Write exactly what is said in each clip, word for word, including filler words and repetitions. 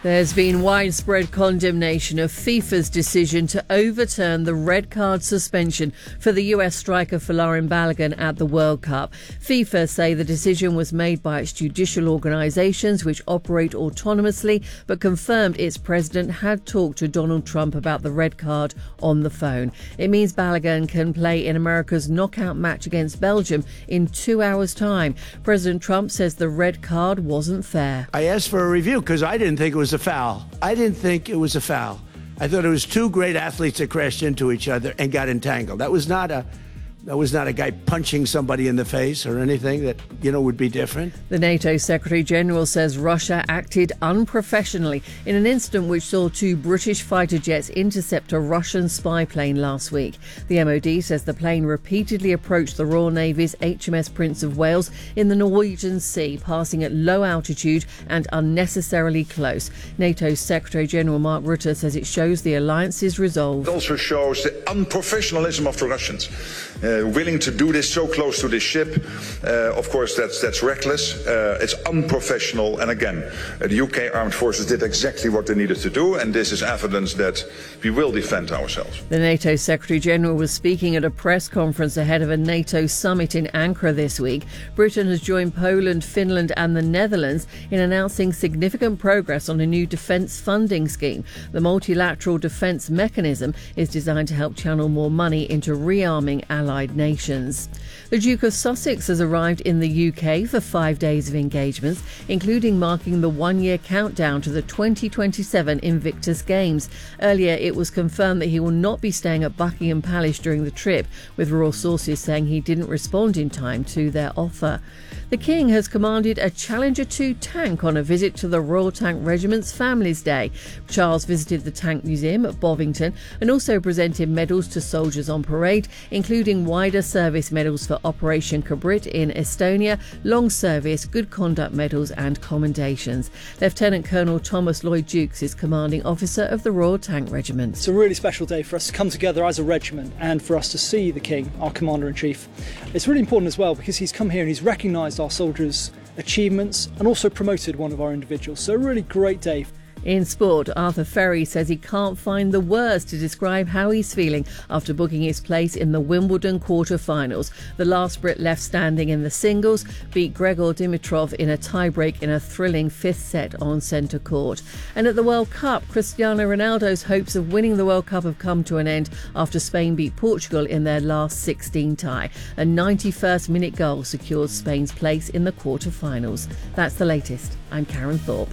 There's been widespread condemnation of FIFA's decision to overturn the red card suspension for the U S striker Folarin Balogun at the World Cup. FIFA say the decision was made by its judicial organisations, which operate autonomously, but confirmed its president had talked to Donald Trump about the red card on the phone. It means Balogun can play in America's knockout match against Belgium in two hours' time. President Trump says the red card wasn't fair. I asked for a review because I didn't think it was a foul. I didn't think it was a foul. I thought it was two great athletes that crashed into each other and got entangled. That was not a That was not a guy punching somebody in the face or anything that, you know, would be different. The NATO Secretary-General says Russia acted unprofessionally in an incident which saw two British fighter jets intercept a Russian spy plane last week. The M O D says the plane repeatedly approached the Royal Navy's H M S Prince of Wales in the Norwegian Sea, passing at low altitude and unnecessarily close. NATO Secretary-General Mark Rutte says it shows the alliance's resolve. It also shows the unprofessionalism of the Russians. Uh, willing to do this so close to this ship, uh, of course that's that's reckless, uh, it's unprofessional, and again uh, the U K armed forces did exactly what they needed to do, and this is evidence that we will defend ourselves. The NATO Secretary-General was speaking at a press conference ahead of a NATO summit in Ankara this week. Britain has joined Poland, Finland and the Netherlands in announcing significant progress on a new defence funding scheme. The multilateral defence mechanism is designed to help channel more money into rearming allied nations. The Duke of Sussex has arrived in the U K for five days of engagements, including marking the one-year countdown to the twenty twenty-seven Invictus Games. Earlier, it was confirmed that he will not be staying at Buckingham Palace during the trip, with royal sources saying he didn't respond in time to their offer. The King has commanded a Challenger two tank on a visit to the Royal Tank Regiment's Families Day. Charles visited the Tank Museum at Bovington and also presented medals to soldiers on parade, including wider service medals for Operation Kabrit in Estonia, long service, good conduct medals and commendations. Lieutenant Colonel Thomas Lloyd Jukes is commanding officer of the Royal Tank Regiment. It's a really special day for us to come together as a regiment and for us to see the King, our Commander-in-Chief. It's really important as well because he's come here and he's recognised our soldiers' achievements and also promoted one of our individuals. So a really great day. In sport, Arthur Ferry says he can't find the words to describe how he's feeling after booking his place in the Wimbledon quarter-finals. The last Brit left standing in the singles beat Gregor Dimitrov in a tie-break in a thrilling fifth set on centre court. And at the World Cup, Cristiano Ronaldo's hopes of winning the World Cup have come to an end after Spain beat Portugal in their last sixteen tie. A ninety-first minute goal secured Spain's place in the quarter-finals. That's the latest. I'm Karen Thorpe.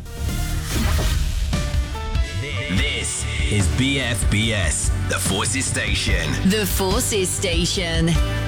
This is B F B S, the Forces Station. The Forces Station.